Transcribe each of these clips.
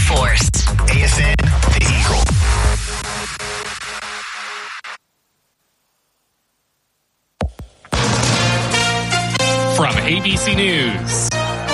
Force. AFN, the Eagle. From ABC News,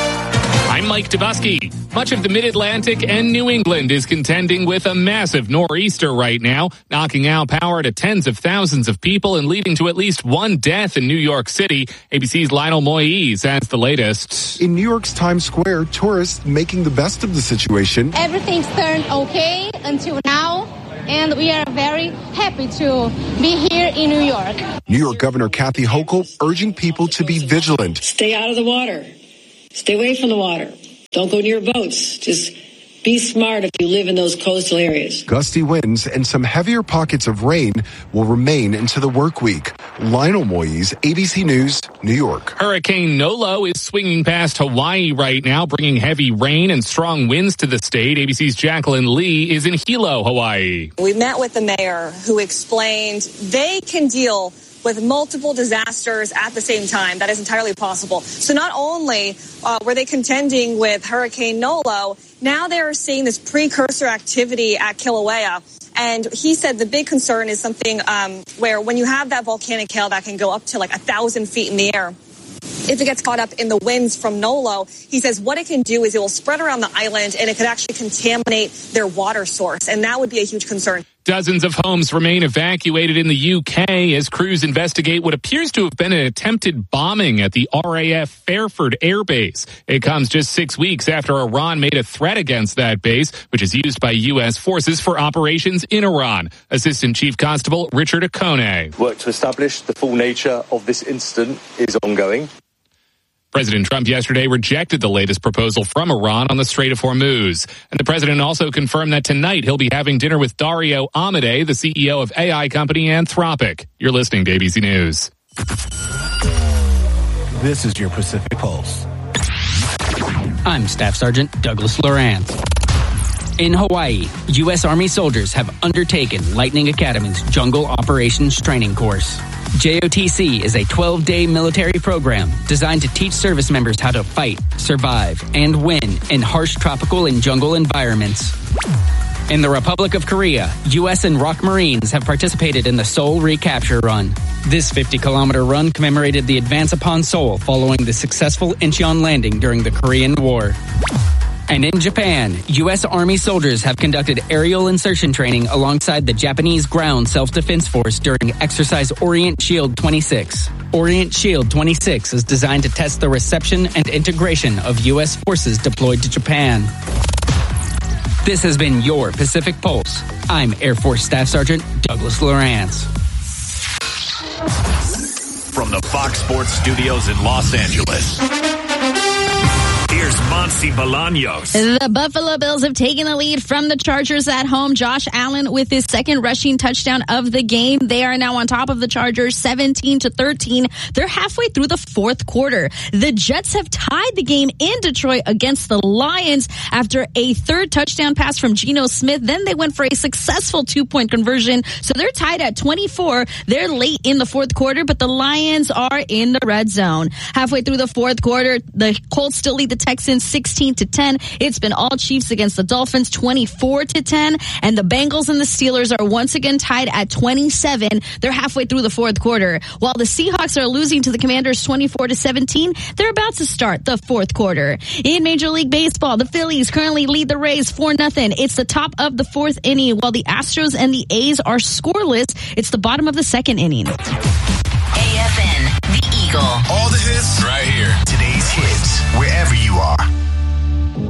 I'm Mike Dubusky. Much of the Mid-Atlantic and New England is contending with a massive nor'easter right now, knocking out power to tens of thousands of people and leading to at least one death in New York City. ABC's Lionel Moise has the latest. In New York's Times Square, tourists making the best of the situation. Everything's turned okay until now, and we are very happy to be here in New York. New York Governor Kathy Hochul urging people to be vigilant. Stay out of the water. Stay away from the water. Don't go near boats. Just be smart if you live in those coastal areas. Gusty winds and some heavier pockets of rain will remain into the work week. Lionel Moise, ABC News, New York. Hurricane Nolo is swinging past Hawaii right now, bringing heavy rain and strong winds to the state. ABC's Jacqueline Lee is in Hilo, Hawaii. We met with the mayor who explained they can deal with multiple disasters at the same time. That is entirely possible. So not only were they contending with Hurricane Nolo, now they're seeing this precursor activity at Kilauea. And he said the big concern is something where when you have that volcanic hail that can go up to like 1,000 feet in the air, if it gets caught up in the winds from Nolo, he says what it can do is it will spread around the island and it could actually contaminate their water source. And that would be a huge concern. Dozens of homes remain evacuated in the UK as crews investigate what appears to have been an attempted bombing at the RAF Fairford Air Base. It comes just 6 weeks after Iran made a threat against that base, which is used by U.S. forces for operations in Iran. Assistant Chief Constable Richard Akone. Work to establish the full nature of this incident is ongoing. President Trump yesterday rejected the latest proposal from Iran on the Strait of Hormuz. And the president also confirmed that tonight he'll be having dinner with Dario Amodei, the CEO of AI company Anthropic. You're listening to ABC News. This is your Pacific Pulse. I'm Staff Sergeant Douglas Lorance. In Hawaii, U.S. Army soldiers have undertaken Lightning Academy's Jungle Operations Training Course. JOTC is a 12-day military program designed to teach service members how to fight, survive, and win in harsh tropical and jungle environments. In the Republic of Korea, U.S. and ROK Marines have participated in the Seoul Recapture Run. This 50-kilometer run commemorated the advance upon Seoul following the successful Incheon landing during the Korean War. And in Japan, U.S. Army soldiers have conducted aerial insertion training alongside the Japanese Ground Self-Defense Force during Exercise Orient Shield 26. Orient Shield 26 is designed to test the reception and integration of U.S. forces deployed to Japan. This has been your Pacific Pulse. I'm Air Force Staff Sergeant Douglas Lorance. From the Fox Sports Studios in Los Angeles, here's Monty Bolaños. The Buffalo Bills have taken the lead from the Chargers at home. Josh Allen with his second rushing touchdown of the game. They are now on top of the Chargers 17-13. They're halfway through the fourth quarter. The Jets have tied the game in Detroit against the Lions after a third touchdown pass from Geno Smith. Then they went for a successful 2-point conversion. So they're tied at 24. They're late in the fourth quarter, but the Lions are in the red zone. Halfway through the fourth quarter, the Colts still lead the Texans 16-10. It's been all Chiefs against the Dolphins 24-10. And the Bengals and the Steelers are once again tied at 27. They're halfway through the fourth quarter. While the Seahawks are losing to the Commanders 24-17, they're about to start the fourth quarter. In Major League Baseball, the Phillies currently lead the Rays 4-0. It's the top of the fourth inning, while the Astros and the A's are scoreless. It's the bottom of the second inning. AFN, the Eagle. All the hits.